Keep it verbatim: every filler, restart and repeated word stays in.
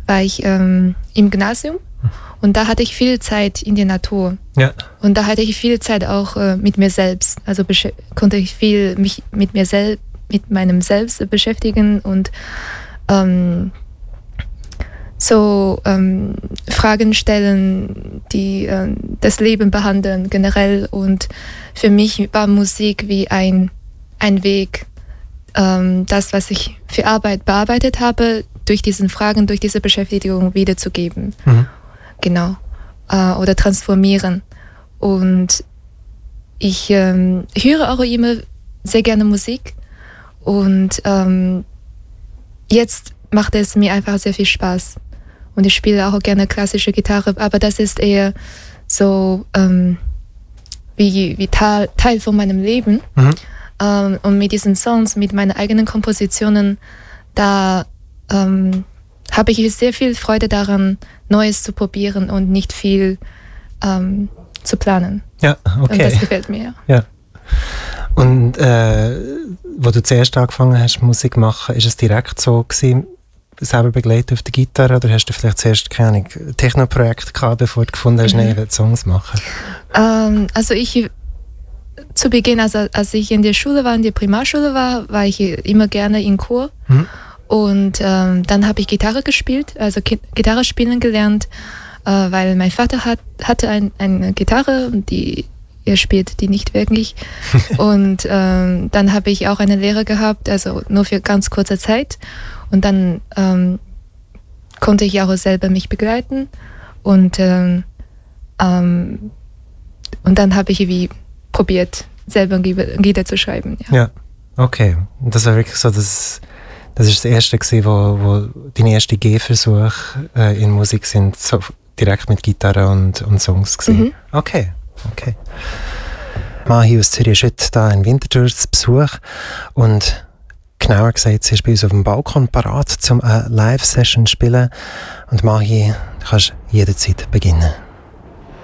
war ich ähm, im Gymnasium und da hatte ich viel Zeit in der Natur. Ja. Und da hatte ich viel Zeit auch äh, mit mir selbst. Also besch- konnte ich viel mich mit mir selbst, mit meinem Selbst beschäftigen und ähm, so ähm, Fragen stellen, die äh, das Leben behandeln generell. Und für mich war Musik wie ein, ein Weg, ähm, das, was ich für Arbeit bearbeitet habe, durch diese Fragen, durch diese Beschäftigung wiederzugeben. Mhm. Genau. Äh, oder transformieren. Und ich ähm, höre auch immer sehr gerne Musik. Und ähm, jetzt macht es mir einfach sehr viel Spaß. Und ich spiele auch gerne klassische Gitarre, aber das ist eher so ähm, wie, wie Teil, Teil von meinem Leben. Mhm. Ähm, und mit diesen Songs, mit meinen eigenen Kompositionen, da ähm, habe ich sehr viel Freude daran, Neues zu probieren und nicht viel ähm, zu planen. Ja, okay. Und das gefällt mir. Ja. Und äh, wo du zuerst angefangen hast, Musik zu machen, ist es direkt so gewesen, selber begleitet auf der Gitarre, oder hast du vielleicht zuerst, keine Ahnung, Techno-Projekt gehabt, bevor du gefunden hast, mhm. nein, ich will Songs machen? Ähm, also ich, zu Beginn, also als ich in der Schule war, in der Primarschule war, war ich immer gerne im Chor. Mhm. Und ähm, dann habe ich Gitarre gespielt, also Ki- Gitarre spielen gelernt, äh, weil mein Vater hat, hatte ein, eine Gitarre und die, er spielt die nicht wirklich. Und ähm, dann habe ich auch eine Lehre gehabt, also nur für ganz kurze Zeit. Und dann ähm, konnte ich auch selber mich begleiten. Und, ähm, ähm, und dann habe ich wie probiert, selber Lieder zu schreiben. Ja, ja, okay. Und das war wirklich so, dass das ist das erste gewesen, wo, wo deine ersten Gehversuche äh, in Musik sind, so direkt mit Gitarre und, und Songs gewesen. Mhm. Okay, okay. Mahi aus Zürich ist heute da in Winterthur zu Besuch und genauer gesagt, sie ist bei uns auf dem Balkon parat, um eine Live-Session zu spielen. Und Mahi, du kannst jederzeit beginnen.